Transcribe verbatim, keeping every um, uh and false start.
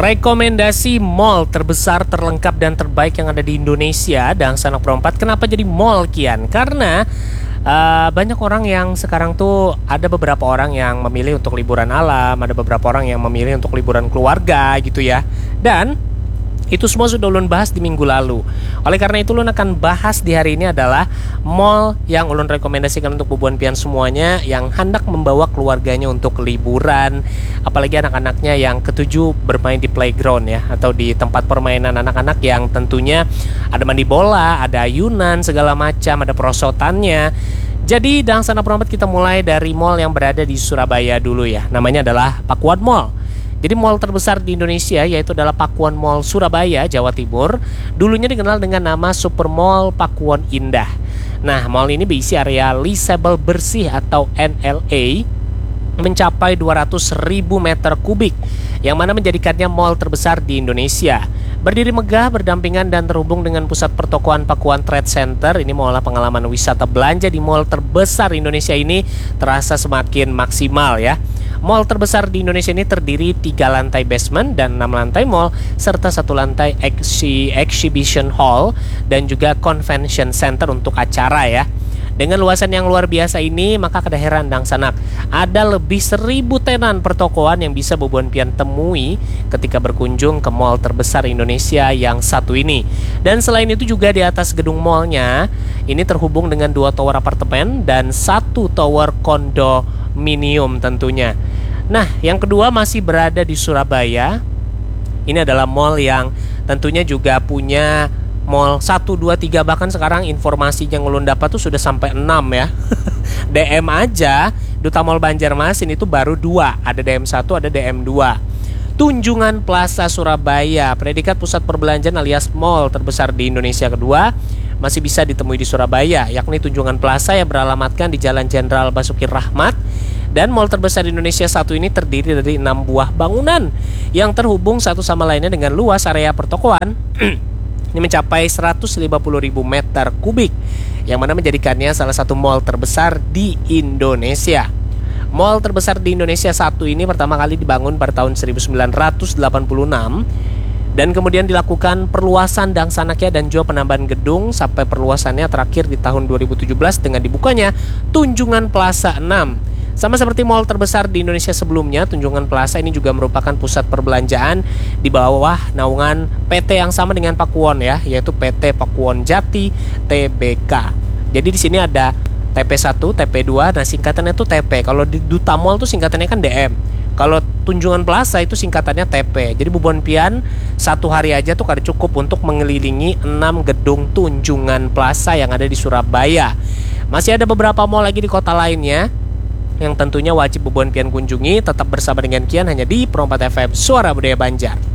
Rekomendasi mall terbesar, terlengkap, dan terbaik yang ada di Indonesia. Dan Sanak Perempat, kenapa jadi mall, Kian? Karena uh, banyak orang yang sekarang tuh, ada beberapa orang yang memilih untuk liburan alam, ada beberapa orang yang memilih untuk liburan keluarga gitu ya. Dan itu semua sudah Ulun bahas di minggu lalu. Oleh karena itu Ulun akan bahas di hari ini adalah mall yang Ulun rekomendasikan untuk bubuan pian semuanya yang hendak membawa keluarganya untuk liburan, apalagi anak-anaknya yang ketujuh bermain di playground ya, atau di tempat permainan anak-anak yang tentunya ada mandi bola, ada ayunan segala macam, ada perosotannya. Jadi dalam Sanak Perempat kita mulai dari mall yang berada di Surabaya dulu ya. Namanya adalah Pakuan Mall. Jadi mall terbesar di Indonesia yaitu adalah Pakuan Mall Surabaya, Jawa Timur. Dulunya dikenal dengan nama Super Mall Pakuwon Indah. Nah, mall ini berisi area leasable bersih atau N L A mencapai dua ratus ribu meter kubik, yang mana menjadikannya mall terbesar di Indonesia. Berdiri megah, berdampingan dan terhubung dengan pusat pertokoan Pakuan Trade Center. Ini mengolah pengalaman wisata belanja di mall terbesar Indonesia ini terasa semakin maksimal ya. Mall terbesar di Indonesia ini terdiri tiga lantai basement dan enam lantai mall, serta satu lantai exhibition hall dan juga convention center untuk acara ya. Dengan luasan yang luar biasa ini, maka kada heran dang Sanak, ada lebih seribu tenan pertokoan yang bisa bubuan pian temui ketika berkunjung ke mall terbesar Indonesia yang satu ini. Dan selain itu juga di atas gedung mallnya ini terhubung dengan dua tower apartemen dan satu tower kondominium tentunya. Nah, yang kedua masih berada di Surabaya. Ini adalah mall yang tentunya juga punya mall satu, dua, tiga, bahkan sekarang informasi yang ulun dapat tuh sudah sampai enam ya. D M aja Duta Mall Banjarmasin itu baru dua, ada D M satu, ada D M dua. Tunjungan Plaza Surabaya, predikat pusat perbelanjaan alias mall terbesar di Indonesia kedua, masih bisa ditemui di Surabaya, yakni Tunjungan Plaza yang beralamatkan di Jalan Jenderal Basuki Rahmat. Dan mall terbesar di Indonesia satu ini terdiri dari enam buah bangunan yang terhubung satu sama lainnya dengan luas area pertokoan ini mencapai seratus lima puluh ribu meter kubik, yang mana menjadikannya salah satu mall terbesar di Indonesia. Mall terbesar di Indonesia satu ini pertama kali dibangun pada tahun seribu sembilan ratus delapan puluh enam dan kemudian dilakukan perluasan dan sanaknya dan juga penambahan gedung sampai perluasannya terakhir di tahun dua ribu tujuh belas dengan dibukanya Tunjungan Plaza enam. Sama seperti mall terbesar di Indonesia sebelumnya, Tunjungan Plaza ini juga merupakan pusat perbelanjaan di bawah naungan P T yang sama dengan Pakuwon ya, yaitu P T Pakuwon Jati T B K. Jadi di sini ada T P satu, T P dua, nah singkatannya itu T P. Kalau di Duta Mall tuh singkatannya kan D M. Kalau Tunjungan Plaza itu singkatannya T P. Jadi bubuan pian satu hari aja tuh kada cukup untuk mengelilingi enam gedung Tunjungan Plaza yang ada di Surabaya. Masih ada beberapa mall lagi di kota lainnya yang tentunya wajib bubuan pian kunjungi. Tetap bersama dengan Kian hanya di Perempat F M, Suara Budaya Banjar.